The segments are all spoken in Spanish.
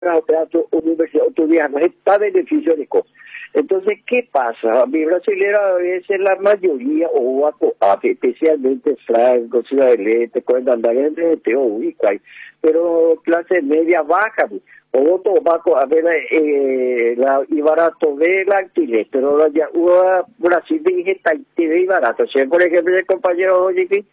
universidad autoriana, está beneficio de cosas. Entonces, ¿qué pasa? Mi brasilera a veces la mayoría, o especialmente Franco, Ciudad del Este, cuando andan en el pero clase media baja, o tobaco, a ver, y barato de la alquiler, pero ya Brasil dije, y barato. Si por ejemplo el compañero Oye,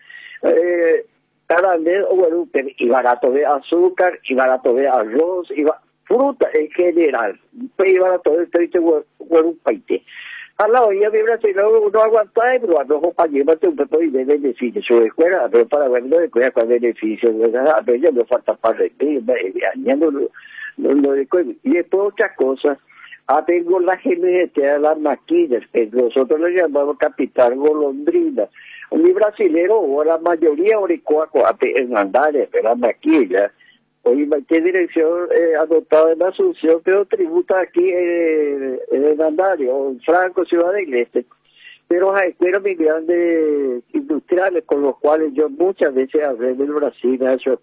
Carandel, y barato de azúcar, y barato de arroz, fruta en general, y barato de un país. A la olla de Brasil uno aguanta, pero a los compañeros un poco de beneficio, su escuela, pero para ver no escuela con beneficios, a veces no falta para añadiendo lo de y después otra cosa, tengo la gente de las maquillas, que nosotros le llamamos capital golondrina. Un brasilero, o la mayoría, en Andares, de las maquillas, hoy qué dirección adoptada en Asunción, pero tributa aquí en Andares, o en Franco, Ciudad del Este. Pero hay escuelas muy grandes industriales con los cuales yo muchas veces hablé del Brasil,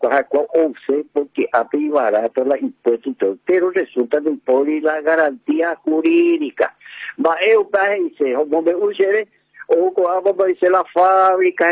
porque hay barato la impuestos y todo, pero resulta que por la garantía jurídica. Eu dice, como me use, o como me dice la fábrica,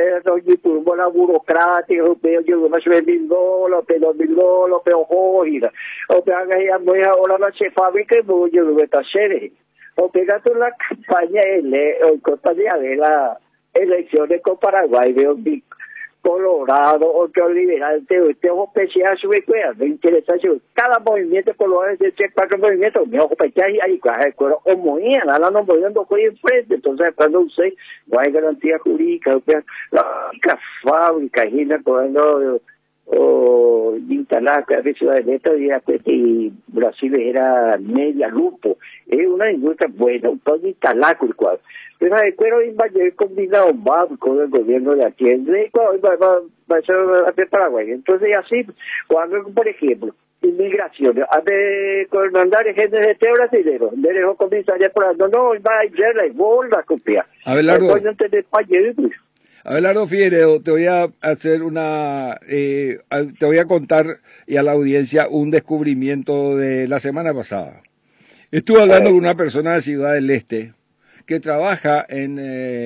la burocrática, yo me suele $1,000, pero $1,000, pero joder, o que haga ya muy ahora la fábrica y yo lo voy a hacer. O pegando la campaña o compañía de las elecciones con Paraguay, de Colorado, o que liberal, tengo especial su escuela, me interesa cada movimiento colorado de 4 movimientos, me ojo para que hay o movían, ahora no moviendo con enfrente, entonces cuando usted no hay garantía jurídica, la única fábrica, cuando o instalar a veces la letra y Brasil era media lupo, es una industria buena, un poco instalar el cual. Pero recuerdo ir combinado más con el gobierno de aquí, va a ser de Paraguay. Entonces así, cuando por ejemplo, inmigración, con mandar gente de brasileño, le dejó comisaría por no, va a ser la bola copia. Abelardo, Figueredo, te voy a hacer te voy a contar y a la audiencia un descubrimiento de la semana pasada. Estuve hablando con una persona de Ciudad del Este que trabaja en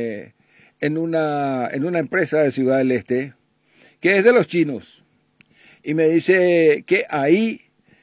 una empresa de Ciudad del Este que es de los chinos y me dice que ahí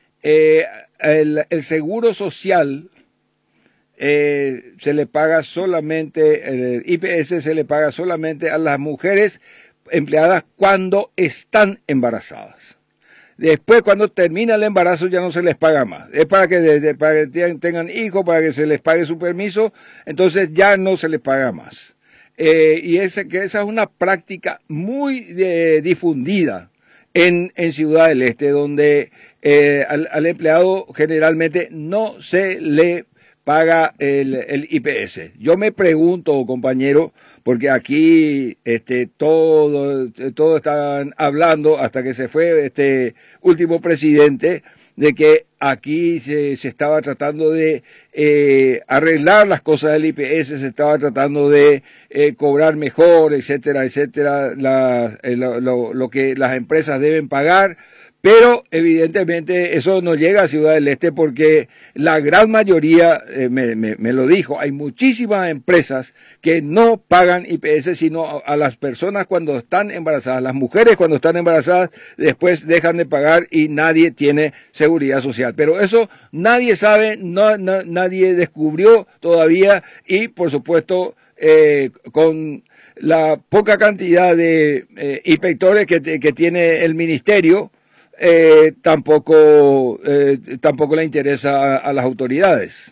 el seguro social se le paga solamente, el IPS se le paga solamente a las mujeres empleadas cuando están embarazadas. Después, cuando termina el embarazo, ya no se les paga más. Es para que tengan hijos, para que se les pague su permiso, entonces ya no se les paga más. Y esa es una práctica muy difundida en Ciudad del Este, donde al empleado generalmente no se le paga el IPS. Yo me pregunto, compañero, porque aquí todos estaban hablando hasta que se fue este último presidente de que aquí se estaba tratando de arreglar las cosas del IPS, se estaba tratando de cobrar mejor, etcétera, etcétera, lo que las empresas deben pagar. Pero evidentemente eso no llega a Ciudad del Este porque la gran mayoría, me lo dijo, hay muchísimas empresas que no pagan IPS sino a las personas cuando están embarazadas. Las mujeres cuando están embarazadas después dejan de pagar y nadie tiene seguridad social. Pero eso nadie sabe, nadie descubrió todavía y por supuesto con la poca cantidad de inspectores que tiene el ministerio, tampoco le interesa a las autoridades.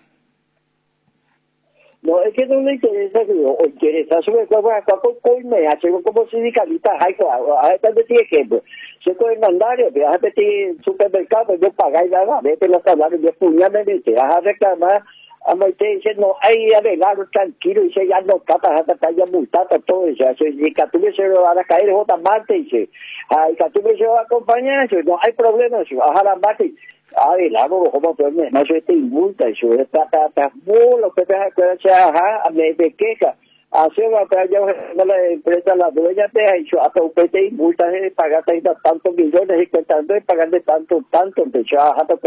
No, es que no le interesa, o interesa sobre todo como sindicalista, hay que ejemplo. Se pueden mandar, vas a pedir supermercado, no pagáis nada, vete los salarios, yo puñamente, vas a reclamar. A Maite dice, no, hay arreglarlo tranquilo, dice, ya no capa, ya multata, todo eso. Y Catume se lo van a caer, J. Marte, dice, y Catume se va a acompañar, dice, no hay problema, dice, baja la Marte, arreglarlo, como pueden, no se te multa, dice, está muy, lo que te acuerdas, me queja, hace batalla la empresa, la dueña te ha hecho hasta un PT y multas de pagar 30 tantos millones y contando de pagar de tanto, te hecho hasta